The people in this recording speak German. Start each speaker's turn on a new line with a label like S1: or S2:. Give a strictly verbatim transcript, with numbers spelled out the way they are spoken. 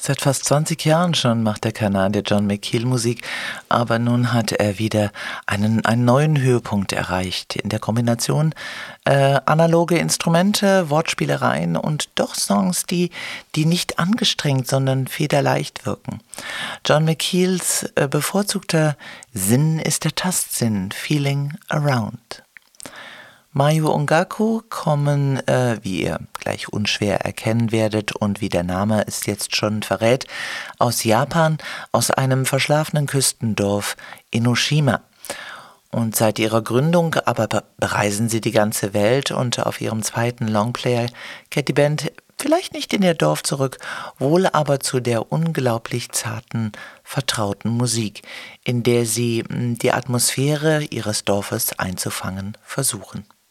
S1: Seit fast zwanzig Jahren schon macht der Kanadier John McKeel Musik, aber nun hat er wieder einen, einen neuen Höhepunkt erreicht. In der Kombination äh, analoge Instrumente, Wortspielereien und doch Songs, die, die nicht angestrengt, sondern federleicht wirken. John McKeels äh, bevorzugter Sinn ist der Tastsinn, Feeling Around. Mayu Ongaku kommen, äh, wie ihr gleich unschwer erkennen werdet und wie der Name es jetzt schon verrät, aus Japan, aus einem verschlafenen Küstendorf Enoshima. Und seit ihrer Gründung aber bereisen sie die ganze Welt und auf ihrem zweiten Longplayer kehrt die Band vielleicht nicht in ihr Dorf zurück, wohl aber zu der unglaublich zarten, vertrauten Musik, in der sie die Atmosphäre ihres Dorfes einzufangen versuchen.